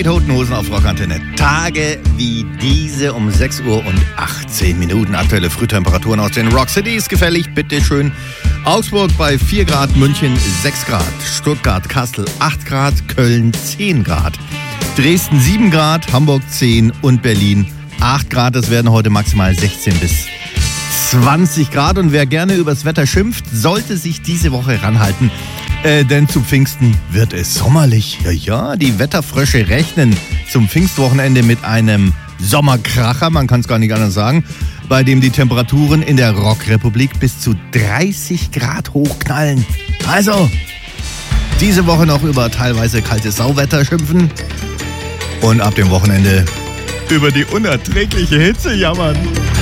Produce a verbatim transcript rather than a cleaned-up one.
die Toten Hosen auf Rockantenne. Tage wie diese um sechs Uhr und achtzehn Minuten. Aktuelle Frühtemperaturen aus den Rock Cities. Gefällig, bitteschön. Augsburg bei vier Grad, München sechs Grad, Stuttgart, Kassel acht Grad, Köln zehn Grad, Dresden sieben Grad, Hamburg zehn und Berlin acht Grad. Es werden heute maximal sechzehn bis zwanzig Grad. Und wer gerne übers Wetter schimpft, sollte sich diese Woche ranhalten. Äh, denn zu Pfingsten wird es sommerlich. Ja, ja, die Wetterfrösche rechnen zum Pfingstwochenende mit einem Sommerkracher, man kann es gar nicht anders sagen, bei dem die Temperaturen in der Rockrepublik bis zu dreißig Grad hochknallen. Also, diese Woche noch über teilweise kaltes Sauwetter schimpfen und ab dem Wochenende über die unerträgliche Hitze jammern.